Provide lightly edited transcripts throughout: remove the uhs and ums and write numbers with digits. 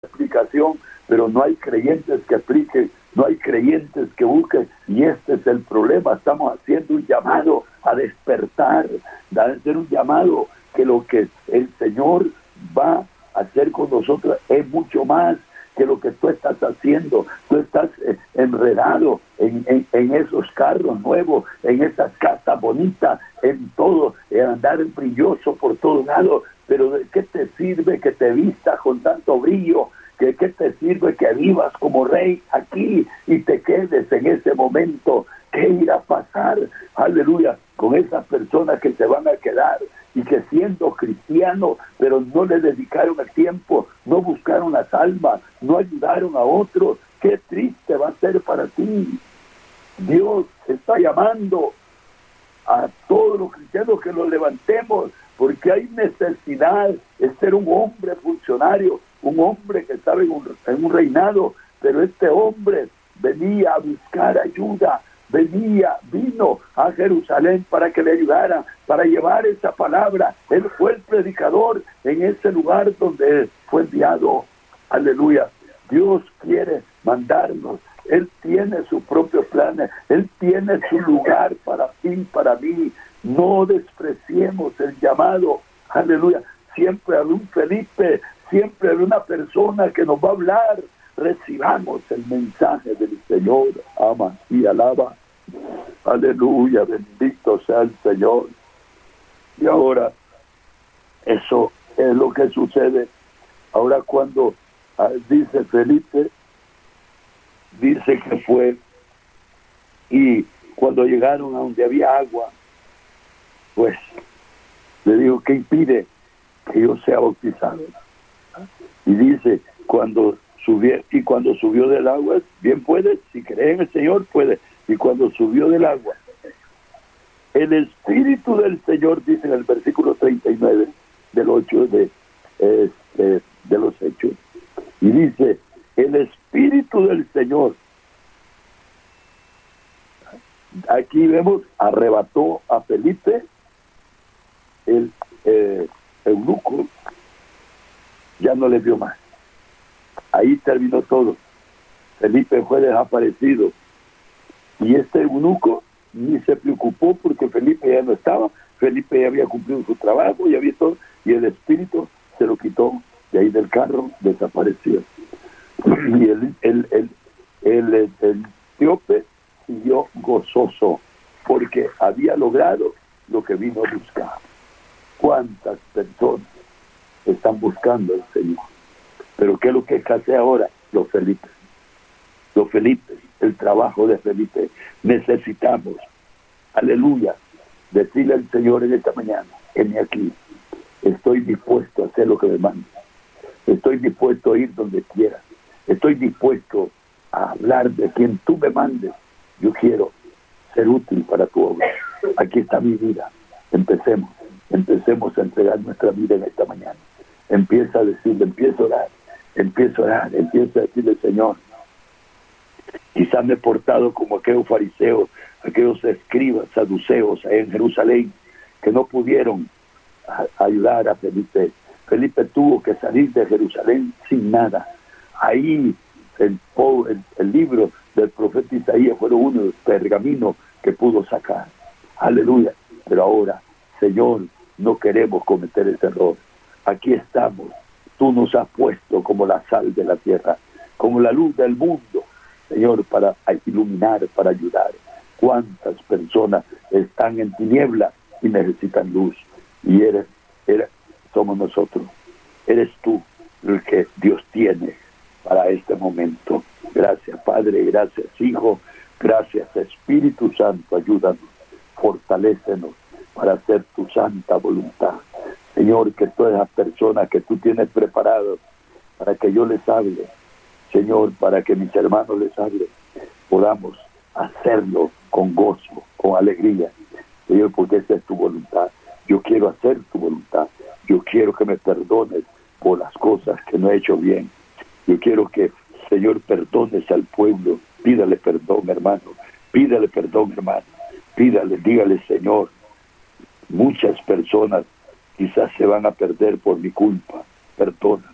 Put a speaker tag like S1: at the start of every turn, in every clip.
S1: explicación, pero no hay creyentes que apliquen, no hay creyentes que busquen, y este es el problema. Estamos haciendo un llamado a despertar, a hacer un llamado que lo que el Señor va a hacer con nosotros es mucho más que lo que tú estás haciendo. Tú estás enredado en esos carros nuevos, en esas casas bonitas, en todo, en andar brilloso por todos lados, pero ¿de qué te sirve que te vistas con tanto brillo? ¿Qué te sirve que vivas como rey aquí y te quedes en ese momento? ¿Qué irá a pasar? Aleluya, con esas personas que se van a quedar y que siendo cristianos, pero no le dedicaron el tiempo, no buscaron las almas, no ayudaron a otros. Qué triste va a ser para ti. Dios está llamando a todos los cristianos que nos levantemos, porque hay necesidad de ser un hombre funcionario, un hombre que estaba en un reinado, pero este hombre venía a buscar ayuda, vino a Jerusalén para que le ayudaran, para llevar esa palabra. Él fue el predicador en ese lugar donde fue enviado. Aleluya. Dios quiere mandarnos. Él tiene sus propios planes. Él tiene su lugar para ti, para mí. No despreciemos el llamado. Aleluya. Siempre habrá un Felipe, siempre habrá una persona que nos va a hablar. Recibamos el mensaje del Señor. Ama y alaba. Aleluya, bendito sea el Señor. Y ahora, eso es lo que sucede. Ahora cuando dice Felipe, dice que fue, y cuando llegaron a donde había agua, pues le dijo, ¿qué impide que yo sea bautizado? Y dice, cuando subió del agua, bien puede, si cree en el Señor puede. Y cuando subió del agua, el Espíritu del Señor, dice en el versículo 39 del 8 de los Hechos, y dice, el Espíritu del Señor, aquí vemos, arrebató a Felipe, el eunuco, ya no le vio más. Ahí terminó todo. Felipe fue desaparecido. Y este eunuco ni se preocupó porque Felipe ya no estaba. Felipe ya había cumplido su trabajo, ya había todo. Y el espíritu se lo quitó de ahí del carro, desapareció. Y el etíope siguió gozoso porque había logrado lo que vino a buscar. ¿Cuántas personas están buscando al Señor? Pero ¿qué es lo que escasea ahora? Los Felipes, el trabajo de Felipe. Necesitamos, aleluya, decirle al Señor en esta mañana, heme aquí, estoy dispuesto a hacer lo que me mandes, estoy dispuesto a ir donde quieras, estoy dispuesto a hablar de quien tú me mandes. Yo quiero ser útil para tu obra. Aquí está mi vida. Empecemos a entregar nuestra vida en esta mañana. Empieza a decirle, empiezo a orar, empiezo a decirle, Señor, quizás me he portado como aquellos fariseos, aquellos escribas, saduceos en Jerusalén, que no pudieron ayudar a Felipe. Felipe tuvo que salir de Jerusalén sin nada. Ahí el libro del profeta Isaías fue uno de los pergaminos que pudo sacar. Aleluya. Pero ahora, Señor, no queremos cometer ese error. Aquí estamos. Tú nos has puesto como la sal de la tierra, como la luz del mundo, Señor, para iluminar, para ayudar. ¿Cuántas personas están en tinieblas y necesitan luz? Y somos nosotros. Eres tú el que Dios tiene para este momento. Gracias, Padre, gracias, Hijo, gracias, Espíritu Santo. Ayúdanos, fortalécenos para hacer tu santa voluntad. Señor, que todas las personas que tú tienes preparadas para que yo les hable, Señor, para que mis hermanos les hablen, podamos hacerlo con gozo, con alegría, Señor, porque esa es tu voluntad. Yo quiero hacer tu voluntad. Yo quiero que me perdones por las cosas que no he hecho bien. Yo quiero que, Señor, perdones al pueblo. Pídale perdón, hermano. Pídale perdón, hermano. Dígale, Señor, muchas personas quizás se van a perder por mi culpa. Perdóname.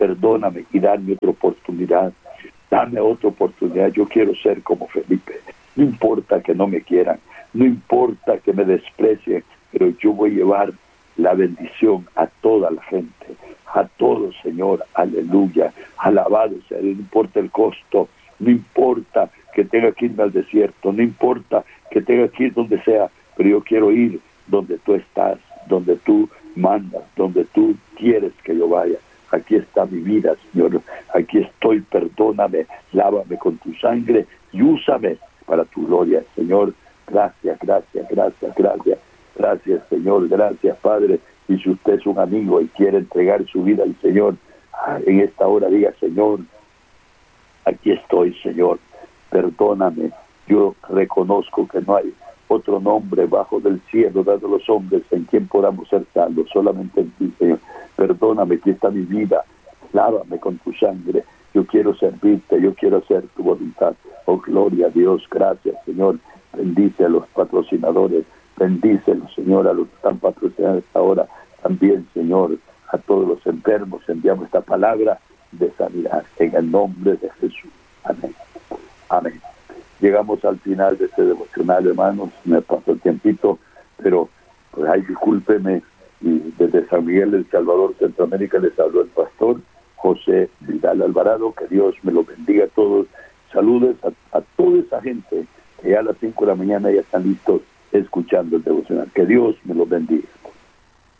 S1: perdóname y dame otra oportunidad. Dame otra oportunidad. Yo quiero ser como Felipe. No importa que no me quieran, no importa que me desprecien, pero yo voy a llevar la bendición a toda la gente, a todos, Señor, aleluya, alabado sea, no importa el costo, no importa que tenga que irme al desierto, no importa que tenga que ir donde sea, pero yo quiero ir donde tú estás, donde tú mandas, donde tú quieres que yo vaya. Aquí está mi vida, Señor, aquí estoy, perdóname, lávame con tu sangre y úsame para tu gloria, Señor. Gracias, gracias, gracias, gracias. Gracias, Señor, gracias, Padre. Y si usted es un amigo y quiere entregar su vida al Señor, en esta hora diga, Señor, aquí estoy, Señor, perdóname. Yo reconozco que no hay otro nombre bajo del cielo dado a los hombres en quien podamos ser salvos, solamente en ti, Señor. Perdóname, aquí está mi vida, lávame con tu sangre. Yo quiero servirte, yo quiero hacer tu voluntad. Oh, gloria a Dios, gracias, Señor. Bendice a los patrocinadores, bendícelos, Señor, a los que están patrocinando esta hora. También, Señor, a todos los enfermos enviamos esta palabra de sanidad en el nombre de Jesús. Amén. Amén. Llegamos al final de este devocional, hermanos. Me pasó el tiempito, pero pues ay, discúlpeme. Y desde San Miguel del Salvador, Centroamérica, les habló el pastor José Vidal Alvarado. Que Dios me los bendiga a todos. Saludos a toda esa gente que ya a las 5 de la mañana ya están listos escuchando el devocional. Que Dios me los bendiga.